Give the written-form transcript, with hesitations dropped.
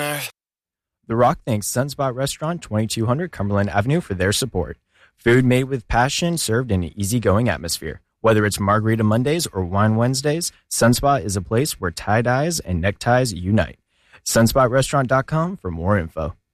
The Rock thanks Sunspot Restaurant, 2200 Cumberland Avenue for their support. Food made with passion, served in an easygoing atmosphere. Whether it's Margarita Mondays or Wine Wednesdays, Sunspot is a place where tie-dyes and neckties unite. SunspotRestaurant.com for more info.